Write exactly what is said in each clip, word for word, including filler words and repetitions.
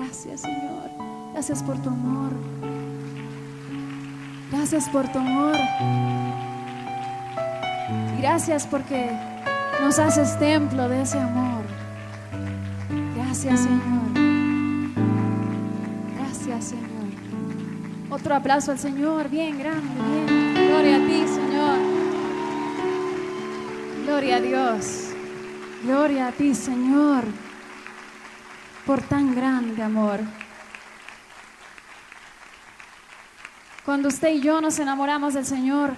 Gracias, Señor. Gracias por tu amor. Gracias por tu amor. Gracias porque nos haces templo de ese amor. Gracias, Señor. Gracias, Señor. Otro aplauso al Señor, bien grande, bien. Gloria a ti, Señor. Gloria a Dios. Gloria a ti, Señor, por tan grande amor. Cuando usted y yo nos enamoramos del Señor,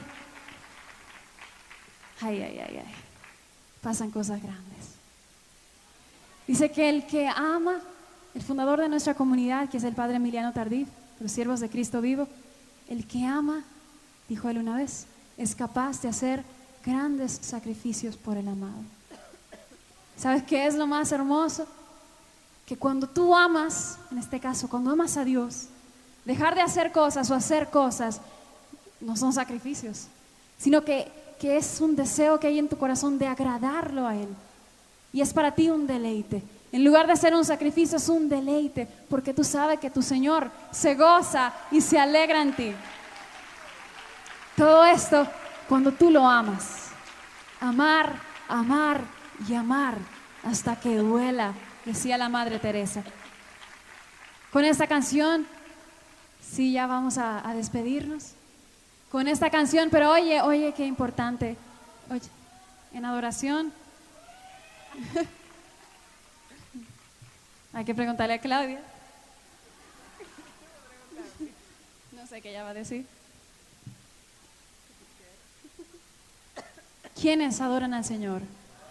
ay, ay, ay, ay, pasan cosas grandes. Dice que el que ama, el fundador de nuestra comunidad, que es el Padre Emiliano Tardif, los siervos de Cristo vivo, el que ama, dijo él una vez, es capaz de hacer grandes sacrificios por el amado. ¿Sabes qué es lo más hermoso? Que cuando tú amas, en este caso, cuando amas a Dios, dejar de hacer cosas o hacer cosas no son sacrificios, sino que, que es un deseo que hay en tu corazón de agradarlo a Él. Y es para ti un deleite. En lugar de ser un sacrificio, es un deleite, porque tú sabes que tu Señor se goza y se alegra en ti. Todo esto cuando tú lo amas. Amar, amar y amar hasta que duela, decía la Madre Teresa. Con esta canción, sí, ya vamos a, a despedirnos. Con esta canción, pero oye, oye, qué importante. Oye, en adoración. Hay que preguntarle a Claudia. No sé qué ella va a decir. ¿Quiénes adoran al Señor?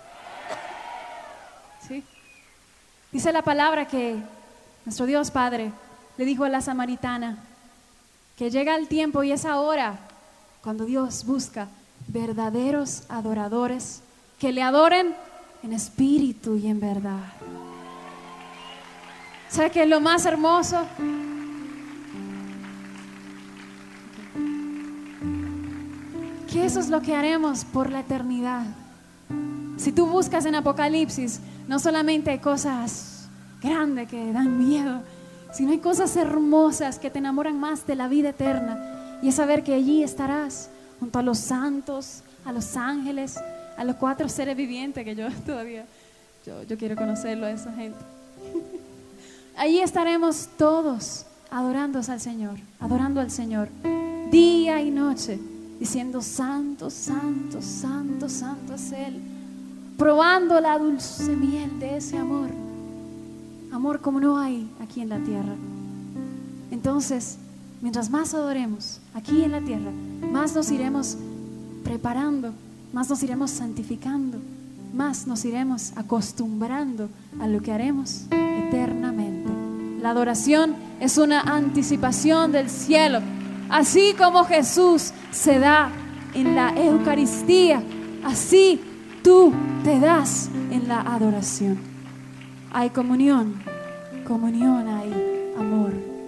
¿Sí? Dice la palabra que nuestro Dios Padre le dijo a la samaritana que llega el tiempo y es ahora cuando Dios busca verdaderos adoradores que le adoren en espíritu y en verdad. ¿Sabe qué es lo más hermoso? Que eso es lo que haremos por la eternidad. Si tú buscas en Apocalipsis, no solamente hay cosas grandes que dan miedo, sino hay cosas hermosas que te enamoran más de la vida eterna. Y es saber que allí estarás junto a los santos, a los ángeles, a los cuatro seres vivientes que yo todavía, yo, yo quiero conocerlo a esa gente. Allí estaremos todos adorando al Señor, adorando al Señor, día y noche, diciendo santo, santo, santo, santo es Él, probando la dulce miel de ese amor, amor como no hay aquí en la tierra. Entonces, mientras más adoremos aquí en la tierra, más nos iremos preparando, más nos iremos santificando, más nos iremos acostumbrando a lo que haremos eternamente. La adoración es una anticipación del cielo, así como Jesús se da en la Eucaristía, así tú te das en la adoración. Hay comunión, comunión hay amor.